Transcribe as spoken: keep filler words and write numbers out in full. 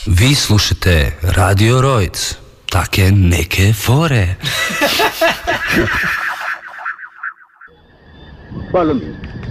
Vi slušate Radio Rojc, take neke fore. Follow me.